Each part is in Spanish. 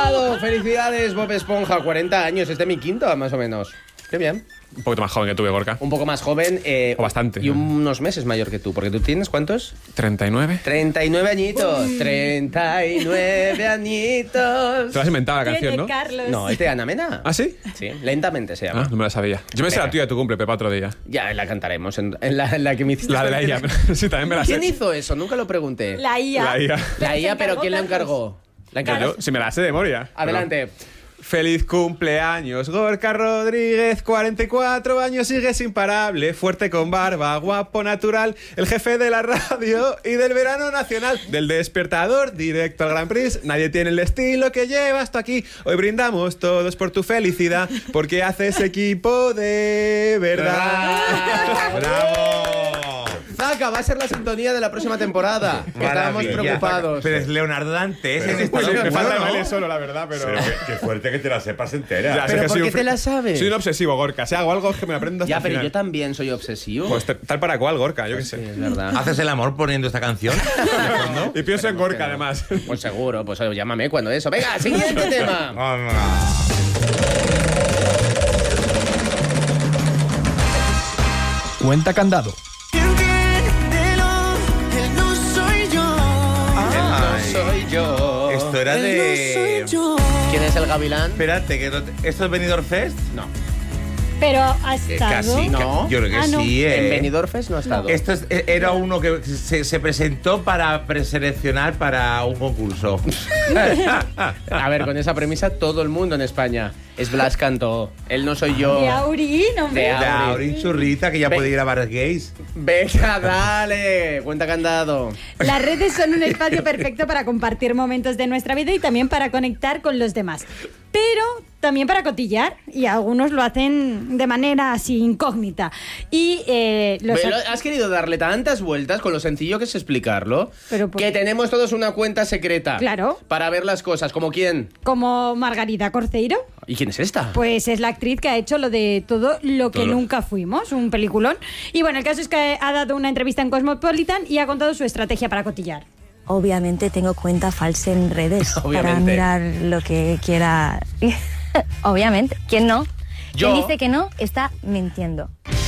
candado! ¡Felicidades, Bob Esponja! 40 años, es de mi quinto, más o menos. Qué bien. Un poquito más joven que tú, Gorka. Un poco más joven. O bastante. Y unos meses mayor que tú, porque tú tienes, ¿cuántos? 39. 39 añitos. 39 añitos. Te lo has inventado la canción, ¿no? Carlos. No, es de Ana Mena. ¿Ah, sí? Sí, lentamente se llama. Ah, no me la sabía. Yo me sé la tuya de tu cumple, Pepa, otro día. Ya la cantaremos en la que me hiciste. La de la IA. Sí, también me la sé. ¿Quién hizo eso? Nunca lo pregunté. La IA. La IA. La IA, pero ¿quién la encargó? La encargó. Yo, si me la sé de memoria. Adelante. Feliz cumpleaños, Gorka Rodríguez, 44 años, sigues imparable, fuerte con barba, guapo, natural, el jefe de la radio y del verano nacional, del despertador, directo al Grand Prix, nadie tiene el estilo que llevas tú aquí, hoy brindamos todos por tu felicidad, porque haces equipo de verdad. ¡Bravo! Zaca, va a ser la sintonía de la próxima temporada. Estábamos Maravilla. preocupados. Pero es Leonardo Dantes. Pues me falta el baile solo, la verdad, pero... Qué fuerte que te la sepas entera. Ya, ¿Pero que por soy qué te la sabes? Soy un obsesivo, Gorka. Si hago algo es que me lo aprendo hasta Ya, el pero final. yo también soy obsesivo. Pues tal para cual, Gorka, yo qué sé. Sí, es verdad. ¿Haces el amor poniendo esta canción? Y pienso en Gorka, además. Pues seguro, pues llámame cuando eso. Venga, siguiente tema. Cuenta candado. Soy yo. Esto era de... ¿Quién es el gavilán? Espérate, que ¿esto es Benidorm Fest? No. Pero ha estado. Casi, No. yo creo que No. sí. En Benidorm Fest no ha estado. Esto era uno que se presentó para preseleccionar para un concurso. A ver, con esa premisa todo el mundo en España es Blas Cantó. Él no soy yo. De Aurín, hombre. De De Aurín Churrita, que ya puede ir a bares gays. Venga, dale. Cuenta candado. Las redes son un espacio perfecto para compartir momentos de nuestra vida y también para conectar con los demás. Pero también para cotillar, y algunos lo hacen de manera así incógnita. Y Pero has querido darle tantas vueltas con lo sencillo que es explicarlo. Pero ¿por que qué? tenemos todos una cuenta secreta. Claro. Para ver las cosas. ¿Como quién? como Margarita Corceiro, ¿Y quién es esta? pues es la actriz que ha hecho lo de todo lo que nunca fuimos, un peliculón. Y bueno, el caso es que ha dado una entrevista en Cosmopolitan y ha contado su estrategia para cotillar. Obviamente tengo cuenta falsa en redes para Obviamente. mirar lo que quiera. Obviamente. ¿Quién no? Yo. Quien dice que no está mintiendo.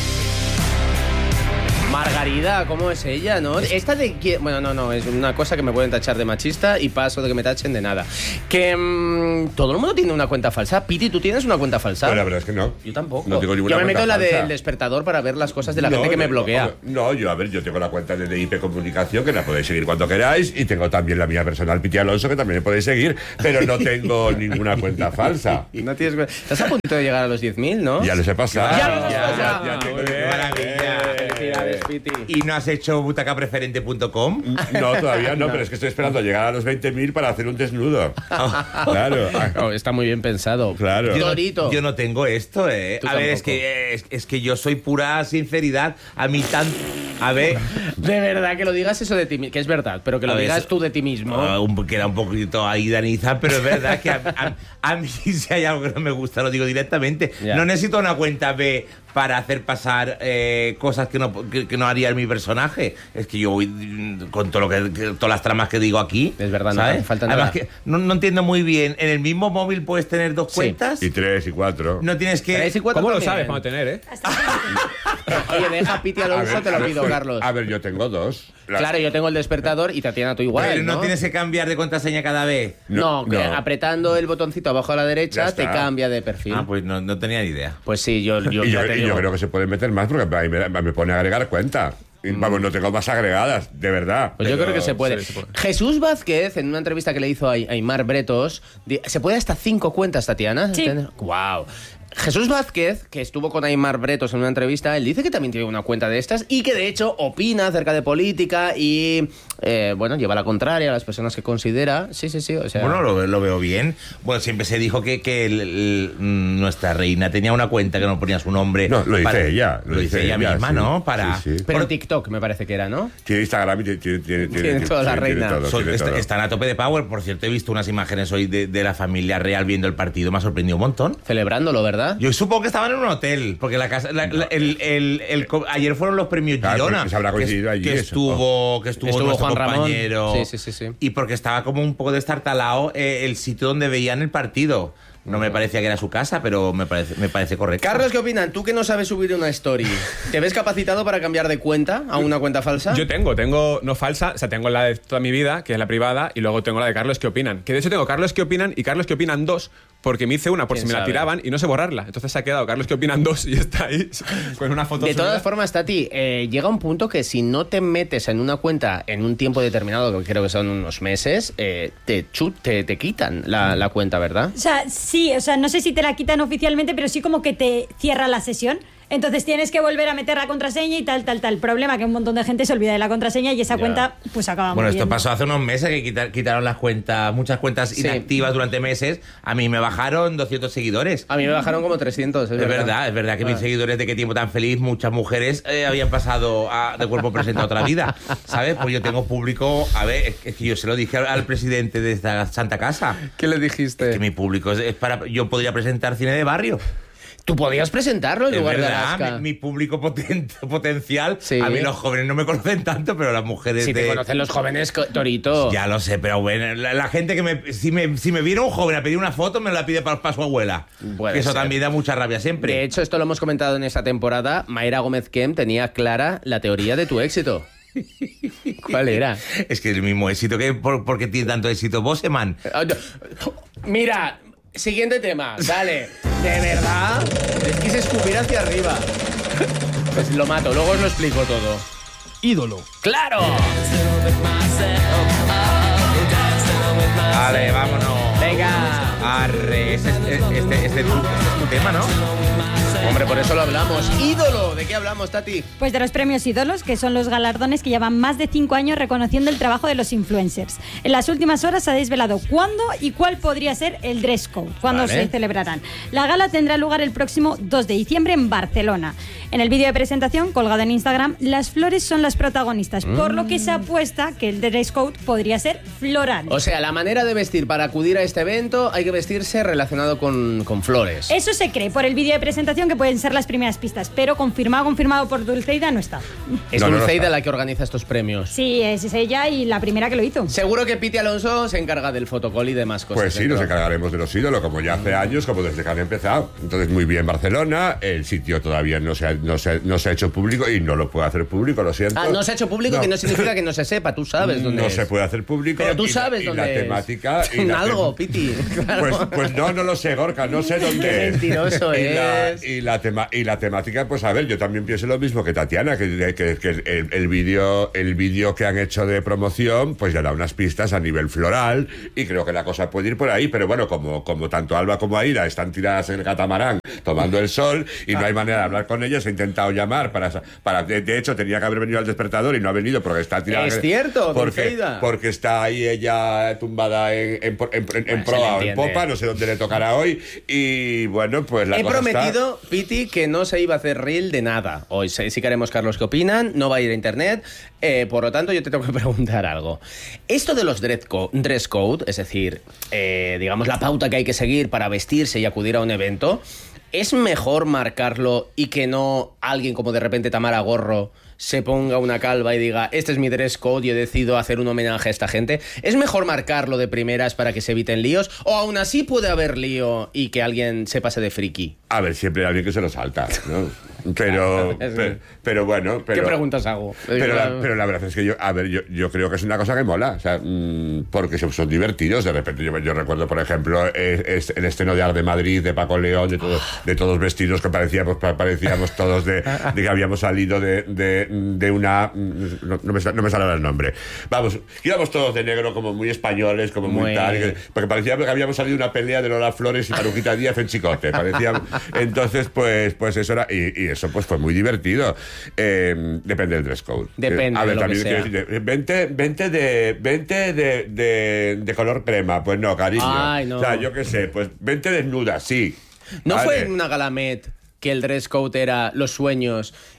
Margarida, ¿cómo es ella, no? Esta de quién. Bueno, no, es una cosa que me pueden tachar de machista y paso de que me tachen de nada. Que todo el mundo tiene una cuenta falsa. Piti, ¿tú tienes una cuenta falsa? Bueno, la verdad es que no. Yo tampoco. No tengo ninguna Yo me meto en la cuenta falsa. del despertador para ver las cosas de la gente que me bloquea. No, yo tengo la cuenta de DIP Comunicación, que la podéis seguir cuando queráis, y tengo también la mía personal, Piti Alonso, que también me podéis seguir, pero no tengo ninguna cuenta falsa. No tienes... Estás a punto de llegar a los 10.000, ¿no? Ya les he pasado. Ya los has pasado. ya tengo Muy bien. qué maravilla. Felicidades, Piti. ¿Y no has hecho butacapreferente.com? No, todavía no, pero es que estoy esperando a llegar a los 20.000 para hacer un desnudo. Claro. Oh, está muy bien pensado. Claro. Dorito. Yo no tengo esto, Tú A ver, es que yo soy pura sinceridad. A mí tan... A ver... De verdad, que lo digas eso de ti mismo, que es verdad, pero que lo A ver, digas eso- tú de ti mismo. que era un poquito ahí daniza, pero es verdad que a mí si hay algo que no me gusta, lo digo directamente. Ya. No necesito una cuenta B para hacer pasar cosas que no haría mi personaje. Es que yo voy con todo todas las tramas que digo aquí. Es verdad, no ¿sabes? hace falta Además nada. que no entiendo muy bien. ¿En el mismo móvil puedes tener dos Sí. cuentas? Y 3 y 4. No tienes que... 3 y 4 ¿Cómo lo también. sabes cuando tener, eh? Oye, deja a Piti Alonso, te lo pido, Carlos. A ver, yo tengo dos. Claro, yo tengo el despertador y Tatiana tú igual, Pero no ¿no? tienes que cambiar de contraseña cada vez. No, que no. apretando el botoncito abajo a la derecha Ya te está. cambia de perfil. Ah, pues no tenía ni idea. Pues sí, yo Y yo, ya te y yo digo. creo que se pueden meter más porque a mí me pone a agregar cuenta. Y, vamos, no tengo más agregadas, de verdad. Pues yo Pero- creo que se puede. sí, se puede. Jesús Vázquez, en una entrevista que le hizo a Aymar Bretos, ¿se puede hasta 5 cuentas, Tatiana? Sí. ¡Wow! Jesús Vázquez, que estuvo con Aymar Bretos en una entrevista, él dice que también tiene una cuenta de estas y que de hecho opina acerca de política y, bueno, lleva la contraria a las personas que considera. Sí, o sea... Bueno, lo veo bien. Bueno, siempre se dijo que nuestra reina tenía una cuenta que no ponía su nombre. No, lo dice ella. Lo dice ella misma, sí. ¿no? Para... Sí, sí. Pero TikTok me parece que era, ¿no? Tiene Instagram y tiene toda la sí, reina. Tiene todo, tiene todo. Están a tope de power. Por cierto, he visto unas imágenes hoy de la familia real viendo el partido. Me ha sorprendido un montón. Celebrándolo, ¿verdad? ¿verdad? Yo supongo que estaban en un hotel, porque la casa, ayer fueron los premios Girona. Pues se habrá coincidido allí, que estuvo nuestro Juan compañero. Ramón. Sí. Y porque estaba como un poco destartalado el sitio donde veían el partido. No me parecía que era su casa, pero me parece correcto. Carlos, ¿qué opinan? Tú que no sabes subir una story, ¿te ves capacitado para cambiar de cuenta a una cuenta falsa? Yo tengo no falsa, o sea, tengo la de toda mi vida, que es la privada, y luego tengo la de Carlos ¿Qué opinan? Que de hecho tengo Carlos ¿Qué opinan? Y Carlos ¿Qué opinan 2, porque me hice una por si me la tiraban y no sé borrarla. Entonces se ha quedado Carlos ¿Qué opinan 2 y está ahí con una foto. De subida. todas formas, Tati, llega un punto que si no te metes en una cuenta en un tiempo determinado, que creo que son unos meses, te quitan la cuenta, ¿verdad? O sea, sí, o sea, no sé si te la quitan oficialmente, pero sí como que te cierra la sesión. Entonces tienes que volver a meter la contraseña y tal. Problema que un montón de gente se olvida de la contraseña y esa cuenta pues acaba Bueno, muriendo. esto pasó hace unos meses que quitaron las cuentas, muchas cuentas inactivas durante meses. A mí me bajaron 200 seguidores. A mí me bajaron como 300. Es verdad que mis seguidores de Qué tiempo tan feliz, muchas mujeres habían pasado de cuerpo presente a otra vida, ¿sabes? Pues yo tengo público, a ver, es que yo se lo dije al presidente de esta santa casa. ¿Qué le dijiste? Que mi público es para... Yo podría presentar cine de barrio. Tú podías presentarlo en Es lugar de verdad, Alaska. mi público potencial. Sí. A mí los jóvenes no me conocen tanto, pero las mujeres Si te conocen los jóvenes, Torito. Ya lo sé, pero bueno, la gente que si me viene un joven a pedir una foto, me la pide para su abuela. Puede Que eso ser. también da mucha rabia siempre. De hecho, esto lo hemos comentado en esta temporada. Mayra Gómez Kem tenía clara la teoría de tu éxito. ¿Cuál era? Es que el mismo éxito que porque tiene tanto éxito Boseman. Mira, siguiente tema, dale. ¿De verdad? Les quise escupir hacia arriba. Pues lo mato, luego os lo explico todo. Ídolo. ¡Claro! Vale, vámonos. Venga. Arre, este es tu tema, ¿no? Hombre, por eso lo hablamos. ¡Ídolo! ¿De qué hablamos, Tati? Pues de los premios ídolos, que son los galardones que llevan más de 5 años reconociendo el trabajo de los influencers. En las últimas horas se ha desvelado cuándo y cuál podría ser el dress code, cuándo se celebrarán. La gala tendrá lugar el próximo 2 de diciembre en Barcelona. En el vídeo de presentación, colgado en Instagram, las flores son las protagonistas, por lo que se apuesta que el dress code podría ser floral. O sea, la manera de vestir para acudir a este evento hay que vestirse relacionado con flores. Eso se cree por el vídeo de presentación, que pueden ser las primeras pistas, pero confirmado por Dulceida no está. Es No, no Dulceida está. la que organiza estos premios. Sí, es ella y la primera que lo hizo. Seguro que Piti Alonso se encarga del fotocall y demás cosas. Pues sí, dentro. nos encargaremos de los ídolos, como ya hace años, como desde que han empezado. Entonces, muy bien Barcelona, el sitio todavía no se ha hecho público y no lo puede hacer público, lo siento. Ah, no se ha hecho público, No. que no significa que no se sepa, tú sabes dónde No es. se puede hacer público. Pero tú y sabes y dónde la es. temática. Y la Algo, Piti. Claro. Pues no lo sé, Gorka, no sé dónde Qué es. mentiroso es. Y la temática, pues a ver, yo también pienso lo mismo que Tatiana, que el vídeo que han hecho de promoción, pues ya da unas pistas a nivel floral, y creo que la cosa puede ir por ahí, pero bueno, como tanto Alba como Aida están tiradas en el catamarán tomando el sol, y no hay manera de hablar con ellas, he intentado llamar para de hecho tenía que haber venido al despertador y no ha venido porque está tirada. Es cierto, Dulceida. porque está ahí ella tumbada en proa o en popa, no sé dónde le tocará hoy, y bueno, pues la He cosa prometido, Piti, que no se iba a hacer reel de nada. Hoy sí que haremos Carlos ¿Qué opinan? No va a ir a internet. Por lo tanto, yo te tengo que preguntar algo. Esto de los dress code, es decir, digamos la pauta que hay que seguir para vestirse y acudir a un evento, ¿es mejor marcarlo y que no alguien como de repente Tamara Gorro se ponga una calva y diga, este es mi dress code y he decidido hacer un homenaje a esta gente? ¿Es mejor marcarlo de primeras para que se eviten líos? ¿O aún así puede haber lío y que alguien se pase de friki? A ver, siempre hay alguien que se lo salta, ¿no? Pero bueno... ¿Qué preguntas hago? Pero la verdad es que yo creo que es una cosa que mola, o sea, porque son divertidos. De repente yo recuerdo, por ejemplo, el estreno de Arde Madrid, de Paco León, de todos vestidos que parecíamos todos de que habíamos salido de una... No me sale el nombre. Vamos, íbamos todos de negro, como muy españoles, como muy tal, porque parecía que habíamos salido de una pelea de Lola Flores y Maruquita Díaz en Chicote. Parecía... Entonces, pues eso era... Y eso pues fue muy divertido. Depende del dress code. Depende a ver, de lo también que sea. Vente de color crema. Pues no, cariño. Ay, no. O sea, yo qué sé, pues vente desnuda, sí. ¿No Vale. fue en una Galamet que el dress code era los sueños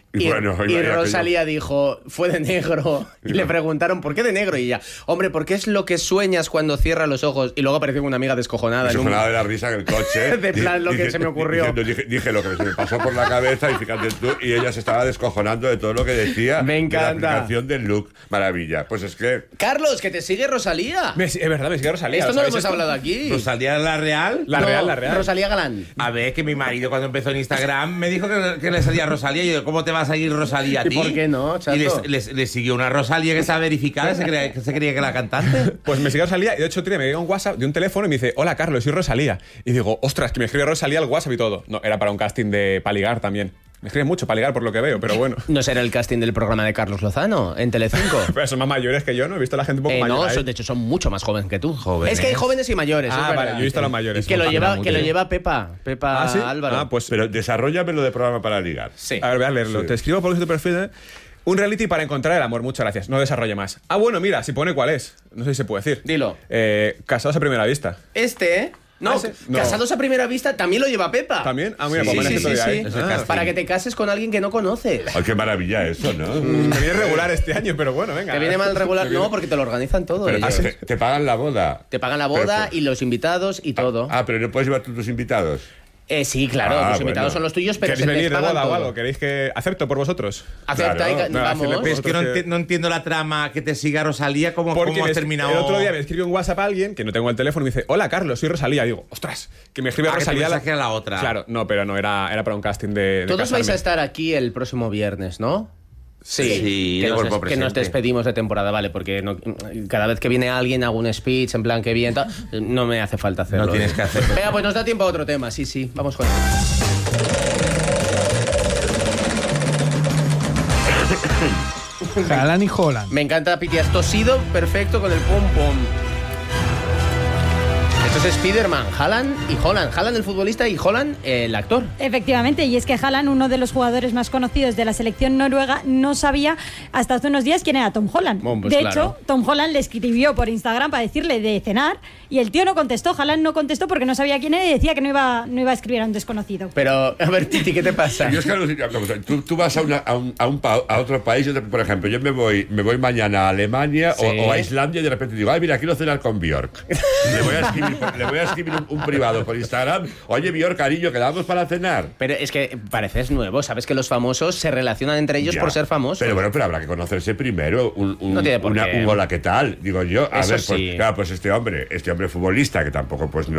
Y aquello- Rosalía dijo, fue de negro. Y le preguntaron, ¿por qué de negro? Y ella, hombre, ¿por qué es lo que sueñas cuando cierras los ojos? Y luego apareció una amiga descojonada. Eso en fue un- nada de la risa en el coche. De plan, lo que se me ocurrió. Dije lo que se me pasó por la cabeza y fíjate tú, y ella se estaba descojonando de todo lo que decía. Me encanta. De la aplicación del look. Maravilla. Pues es que... Carlos, que te sigue Rosalía. Es verdad, me sigue Rosalía. Esto ¿lo no lo sabéis hemos esto? hablado aquí. ¿Rosalía la real? La No, real. Rosalía Galán. A ver, que mi marido cuando empezó en Instagram me dijo que le salía Rosalía. Y yo, ¿cómo te va a salir Rosalía a ¿Y ti? por qué no, chato? Y le siguió una Rosalía que está verificada, se creía que era cantante. Pues me sigue Rosalía y de hecho me llega un WhatsApp de un teléfono y me dice, hola Carlos, soy Rosalía. Y digo, ostras, que me escribe Rosalía al WhatsApp y todo. No, era para un casting para ligar también. Me escriben mucho para ligar por lo que veo, pero bueno. ¿No será el casting del programa de Carlos Lozano en Telecinco? Pero son más mayores que yo, ¿no? He visto a la gente un poco mayor. No, ahí. de hecho son mucho más jóvenes que tú. Jóvenes. Es que hay jóvenes y mayores. Ah, es vale, verdad. yo he visto a los mayores. Que lo Son lleva, muy que lo bien. lleva Pepa ¿Ah, sí? Álvaro. Ah, pues... Pero desarrollame lo de programa para ligar. Sí. A ver, voy a leerlo. Sí. Te escribo por tu perfil. Un reality para encontrar el amor. Muchas gracias. No desarrolle más. Ah, bueno, mira, si pone cuál es. No sé si se puede decir. Dilo. Casados a primera vista. No, Ah, sí. No. Casados a primera vista también lo lleva Pepa. ¿También? Ah, mira, Sí, pues sí, me sí, todavía sí. ahí. Es el casting. Para que te cases con alguien que no conoces. Ay, qué maravilla eso, ¿no? Me viene regular este año, pero bueno, venga. Te viene mal regular. Me viene- No, porque te lo organizan todo. Pero ellos. te pagan la boda. Te pagan la boda Pero- y los invitados y todo. pero no puedes llevar tú tus invitados. Sí, claro, Ah, los invitados bueno. son los tuyos, pero ¿Queréis se les venir de pagan boda o todo. algo? ¿Queréis que acepto por vosotros? Acepta Claro. y No, vamos. decirle, Pero es que Vosotros que- no entiendo la trama que te siga Rosalía, ¿cómo Porque has terminado? el otro día me escribió un WhatsApp a alguien que no tengo el teléfono y me dice, hola Carlos, soy Rosalía. Y digo, ostras, que me escribe Ah, que te Rosalía. pensás que era la otra. Claro, no, pero no, era para un casting de Todos vais casarme. a estar aquí el próximo viernes, ¿no? Sí, que, de cuerpo que nos presente. despedimos de temporada, vale, porque cada vez que viene alguien hago un speech en plan que bien, no me hace falta hacerlo. No tienes que hacerlo. Venga, pues nos da tiempo a otro tema, sí, vamos con él. Haaland y Holland. Me encanta, Piti, has tosido perfecto con el pum pum. Esto es Spiderman, Haaland y Holland. Haaland el futbolista y Holland el actor. Efectivamente, y es que Haaland, uno de los jugadores más conocidos de la selección noruega, no sabía hasta hace unos días quién era Tom Holland. Bueno, pues de claro. hecho, Tom Holland le escribió por Instagram para decirle de cenar y el tío no contestó. Haaland no contestó porque no sabía quién era y decía que no iba a escribir a un desconocido. Pero, a ver, Titi, ¿qué te pasa? Yo es que tú vas a otro país, por ejemplo, yo me voy mañana a Alemania Sí. o a Islandia y de repente digo, ay, mira, quiero cenar con Björk. Le voy a escribir un privado por Instagram, oye, Björk, cariño, quedamos para cenar. Pero es que pareces nuevo, sabes que los famosos se relacionan entre ellos Ya. por ser famosos. Pero bueno, pero habrá que conocerse primero. No tiene por qué. Un hola, ¿qué tal? Digo yo, a Eso ver, sí. pues, claro, pues este hombre futbolista, que tampoco pues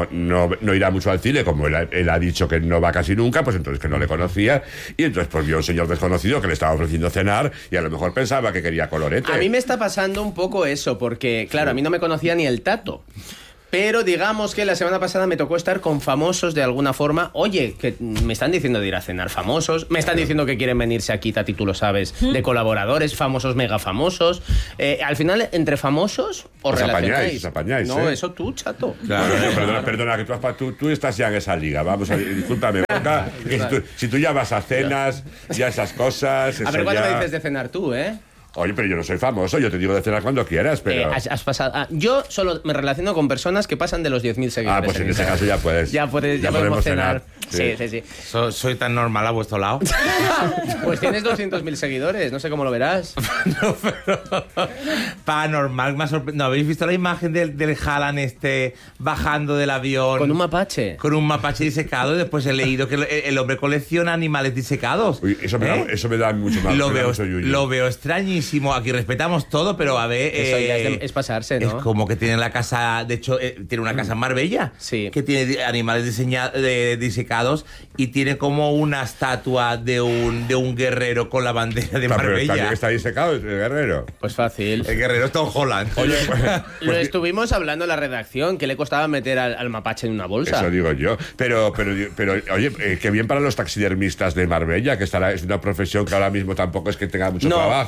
no irá mucho al cine, como él ha dicho que no va casi nunca, pues entonces que no le conocía, y entonces pues vio a un señor desconocido que le estaba ofreciendo cenar y a lo mejor pensaba que quería colorete. A mí me está pasando un poco eso, porque, claro, a mí no me conocía ni el Tato. Pero digamos que la semana pasada me tocó estar con famosos de alguna forma. Oye, que me están diciendo de ir a cenar famosos, me están diciendo que quieren venirse aquí, Tati, tú lo sabes, de colaboradores, famosos, mega famosos. Al final, entre famosos, os relacionáis. os apañáis, No, ¿eh? eso tú, chato. Bueno, perdona, que tú estás ya en esa liga. Vamos a discúlpame, Boca, que si tú ya vas a cenas, ya esas cosas. A eso ver, ¿cuándo ya... me dices de cenar tú, eh? Oye, pero yo no soy famoso, yo te digo de cenar cuando quieras, pero... Has pasado, yo solo me relaciono con personas que pasan de los 10.000 seguidores. pues en ese Instagram. caso ya puedes. Ya podemos podemos cenar. Sí. Sí. Soy tan normal a vuestro lado. Pues tienes 200.000 seguidores, no sé cómo lo verás. No, pero paranormal, me ha sorprendido. ¿No habéis visto la imagen del Haaland bajando del avión? Con un mapache. Con un mapache disecado, y después he leído que el hombre colecciona animales disecados. Uy, eso me da mucho más. Lo me da veo, mucho yuyu. lo veo extrañísimo. Aquí respetamos todo, pero a ver. Eso ya es pasarse, ¿no? Es como que tiene la casa. De hecho, tiene una casa en Marbella. Sí. Que tiene animales disecados y tiene como una estatua de un guerrero con la bandera de Pero Marbella. también está disecado el guerrero. Pues fácil. El guerrero es Tom Holland. Oye, Lo estuvimos hablando en la redacción, que le costaba meter al mapache en una bolsa. eso digo yo. Pero oye, qué bien para los taxidermistas de Marbella, que es una profesión que ahora mismo tampoco es que tenga mucho No. trabajo,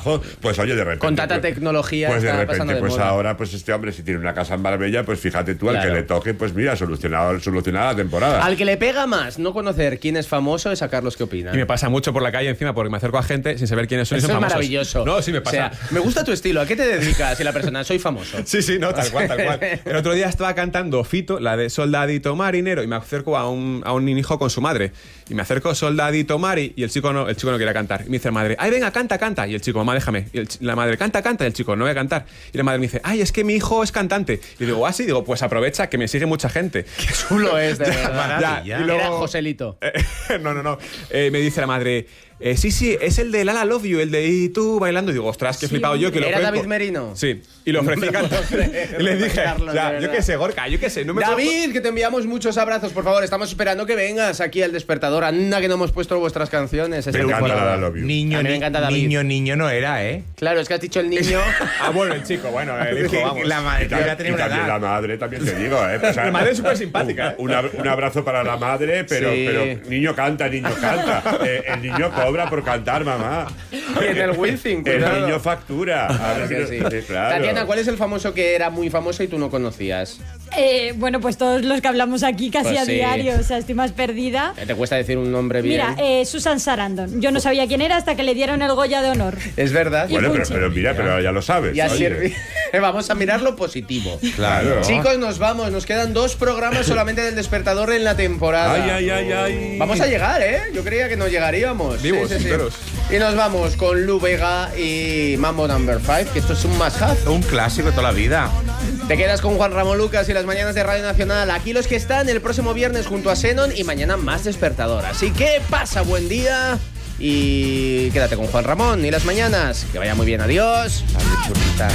Pues oye, de repente. Con tanta tecnología. Pues de está repente, pasando de pues moda. ahora, pues este hombre, si tiene una casa en Marbella, pues fíjate tú, al Claro. que le toque, pues mira, solucionada la temporada. Al que le pega más no conocer quién es famoso es a Carlos, ¿qué opina? Y me pasa mucho por la calle encima porque me acerco a gente sin saber quiénes son y Eso son es famosos. maravilloso. No, sí me pasa. O sea, me gusta tu estilo. ¿A qué te dedicas? Y la persona, soy famoso. Sí, no, tal cual, tal cual. El otro día estaba cantando Fito, la de Soldadito Marinero, y me acerco a un hijo con su madre. Y me acerco Soldadito Mari, y el chico no quiere cantar. Y me dice la madre, ay, venga, canta. Y el chico, mamá, déjame. Y la madre, canta. Y el chico, no voy a cantar. Y la madre me dice, ay, es que mi hijo es cantante. Y digo, sí, digo, pues aprovecha que me sigue mucha gente. Qué chulo es, de verdad. maravilla. Y luego- Era Joselito. No. Me dice la madre, sí, es el de Lala Love You, el de Y tú bailando. Y digo, ostras, qué flipado yo que lo ¿Era ofrezco. David Merino? Sí, y lo ofrecí cantar. Y le dije, Carlos, de ya, verdad. yo qué sé, Gorka, yo qué sé. No me David, que te enviamos muchos abrazos, por favor. Estamos esperando que vengas aquí al Despertador. Anda, que no hemos puesto vuestras canciones. esta Me encanta temporada. la Love You. Niño, A mí me encanta David. niño no era, ¿eh? Claro, es que has dicho el niño. bueno, el chico, bueno, el hijo, vamos. La madre Y que iba a también, tener y una también edad. la madre, también te digo, ¿eh? O sea, La madre es súper simpática. Un abrazo para la madre, pero, Sí. pero niño canta. El niño cobra por cantar, mamá. Y en el Wizzing, El cuidado. niño factura. A ver Claro si que no- sí. claro. Tatiana, ¿cuál es el famoso que era muy famoso y tú no conocías? Bueno, pues todos los que hablamos aquí casi Pues a sí. diario, o sea, estoy más perdida. ¿Te cuesta decir un nombre bien? Mira, Susan Sarandon. Yo no sabía quién era hasta que le dieron el Goya de honor. Es verdad. Bueno, Puchi. pero mira, pero ya lo sabes. Ya oye. sirve. Vamos a mirar lo positivo. Claro. Chicos, nos vamos. Nos quedan 2 programas solamente del Despertador en la temporada. Ay. Vamos a llegar, ¿eh? Yo creía que no llegaríamos. Vivos, enteros. Y nos vamos con Lu Vega y Mambo No. 5, que esto es un must-have. Un clásico toda la vida. Te quedas con Juan Ramón Lucas y las mañanas de Radio Nacional. Aquí los que están el próximo viernes junto a Xenon y mañana más Despertador. Así que pasa buen día y quédate con Juan Ramón y las mañanas. Que vaya muy bien. Adiós. Adiós, churrita.